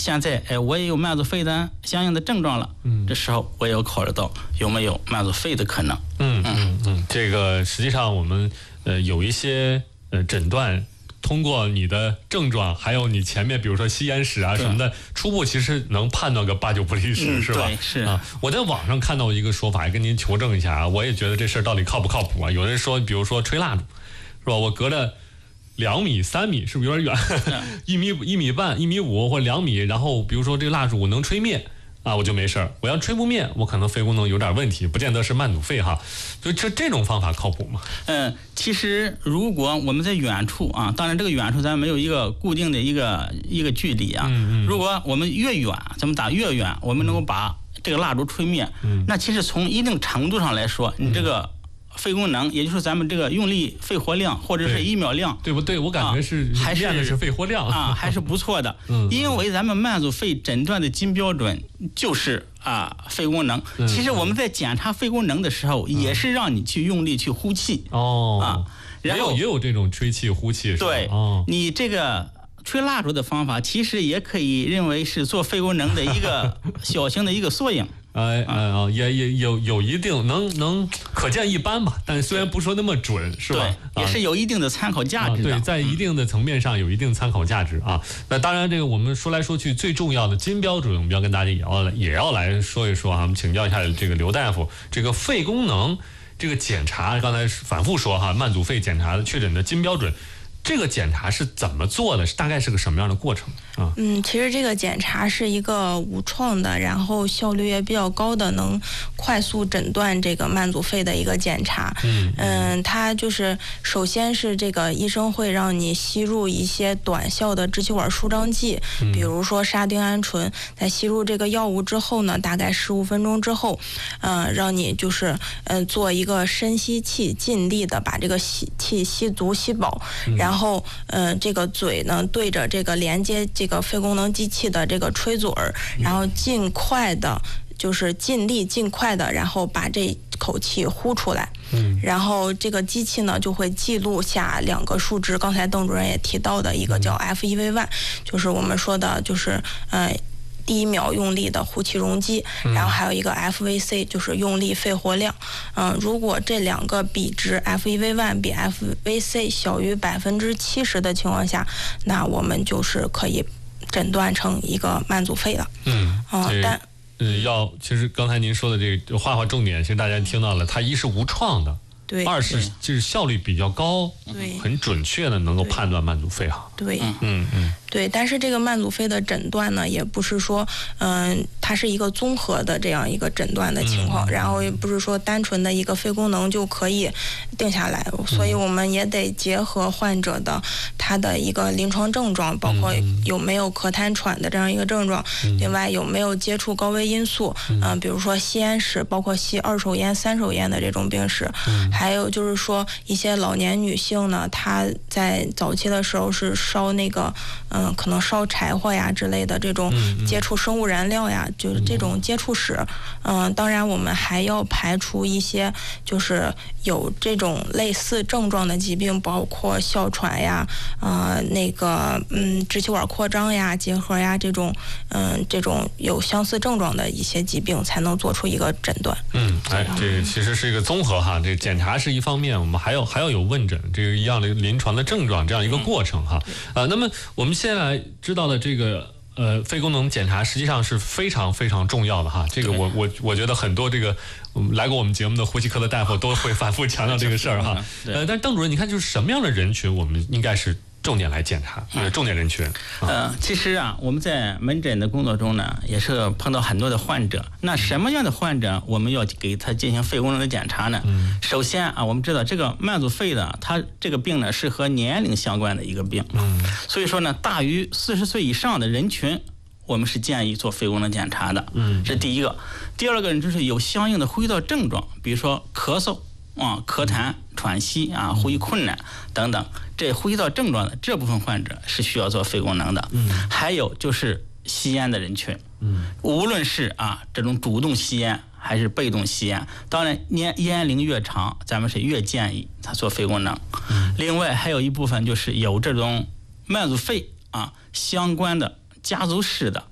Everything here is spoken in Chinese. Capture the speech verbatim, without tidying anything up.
现在哎我也有慢阻肺的相应的症状了，嗯，这时候我也要考虑到有没有慢阻肺的可能。 嗯嗯嗯，这个实际上我们呃有一些呃诊断。通过你的症状，还有你前面比如说吸烟史啊什么的，初步其实能判断个八九不离十， 嗯、 是吧？ 对，是啊。我在网上看到一个说法，也跟您求证一下啊。我也觉得这事儿到底靠不靠谱啊？有人说，比如说吹蜡烛，是吧？我隔着两米、三米，是不是有点远？一米、一米半、一米五或两米，然后比如说这个蜡烛我能吹灭。啊，我就没事儿。我要吹不灭，我可能肺功能有点问题，不见得是慢阻肺哈。所以这这种方法靠谱吗？ 嗯，其实如果我们在远处啊，当然这个远处咱没有一个固定的一个一个距离啊。嗯嗯。如果我们越远，咱们打越远，我们能够把这个蜡烛吹灭。嗯。那其实从一定程度上来说，你这个肺功能，也就是咱们这个用力肺活量或者是一秒量， 对不对？我感觉是、 啊、还是练的是肺活量啊，还是不错的。嗯，因为咱们慢阻肺诊断的金标准就是啊肺功能。嗯、其实我们在检查肺功能的时候，嗯、也是让你去用力去呼气。 哦， 啊，然后也有也有这种吹气呼气是吧？ 对， 哦， 你这个。吹蜡烛的方法其实也可以认为是做肺功能的一个小型的一个缩影。 哎哎啊，也也有有一定能能可见一斑吧，但虽然不说那么准，是吧？ 对，也是有一定的参考价值的。 啊、对，在一定的层面上有一定参考价值啊。那当然，这个我们说来说去，最重要的金标准，我们要跟大家也要也要来说一说啊。我们请教一下这个刘大夫，这个肺功能这个检查，刚才反复说哈，慢阻肺检查的确诊的金标准。这个检查是怎么做的？大概是个什么样的过程啊？ 嗯，其实这个检查是一个无创的，然后效率也比较高的，能快速诊断这个慢阻肺的一个检查。嗯嗯，它就是首先是这个医生会让你吸入一些短效的支气管舒张剂，嗯、比如说沙丁胺醇。在吸入这个药物之后呢，大概十五分钟之后，嗯、呃，让你就是嗯、呃、做一个深吸气，尽力的把这个吸气吸足吸饱，嗯、然后。然后，呃，这个嘴呢对着这个连接这个肺功能机器的这个吹嘴儿，然后尽快的，就是尽力尽快的，然后把这口气呼出来。嗯。然后这个机器呢就会记录下两个数值，刚才邓主任也提到的一个叫 F E V one， 就是我们说的，就是呃。第一秒用力的呼气容积，然后还有一个 F V C， 就是用力肺活量。嗯、呃，如果这两个比值 F E V one 比 F V C 小于百分之七十的情况下，那我们就是可以诊断成一个慢阻肺了。嗯，啊、呃，但嗯，要其实刚才您说的这个画画重点，其实大家听到了，它一是无创的。 对， 二是就是效率比较高， 对， 很准确的能够判断慢阻肺哈。 对， 嗯嗯， 对，但是这个慢阻肺的诊断呢，也不是说，嗯、呃，它是一个综合的这样一个诊断的情况，嗯、然后也不是说单纯的一个肺功能就可以定下来，所以我们也得结合患者的他的一个临床症状，包括有没有咳痰喘的这样一个症状，嗯、另外有没有接触高危因素，嗯、呃，比如说吸烟史，包括吸二手烟、三手烟的这种病史。嗯还有就是说，一些老年女性呢，她在早期的时候是烧那个，嗯、呃，可能烧柴火呀之类的这种接触生物燃料呀，就是这种接触史。嗯、呃，当然我们还要排除一些就是有这种类似症状的疾病，包括哮喘呀，呃，那个嗯支气管扩张呀、结核呀这种，嗯、呃，这种有相似症状的一些疾病，才能做出一个诊断。 嗯，哎，这其实是一个综合哈，这检查。查是一方面，我们还有还要有问诊，这个一样的临床的症状这样一个过程哈。呃，那么我们现在知道的这个呃肺功能检查实际上是非常非常重要的哈。这个我我我觉得很多这个来过我们节目的呼吸科的大夫都会反复强调这个事儿哈。呃，但是邓主任，你看就是什么样的人群我们应该是重点来检查，呃，重点人群。 呃，其实啊，我们在门诊的工作中呢，也是碰到很多的患者。那什么样的患者我们要给他进行肺功能的检查呢？嗯、首先啊，我们知道这个慢阻肺的，它这个病呢是和年龄相关的一个病。嗯、所以说呢，大于四十岁以上的人群，我们是建议做肺功能检查的。嗯，这是第一个。第二个呢，就是有相应的呼吸道症状，比如说咳嗽啊、咳痰、喘息啊、呼吸困难等等。这呼吸道症状的这部分患者是需要做肺功能的。嗯，还有就是吸烟的人群，嗯，无论是啊这种主动吸烟还是被动吸烟，当然年烟龄越长，咱们是越建议他做肺功能。嗯，另外还有一部分就是有这种慢阻肺啊相关的家族史的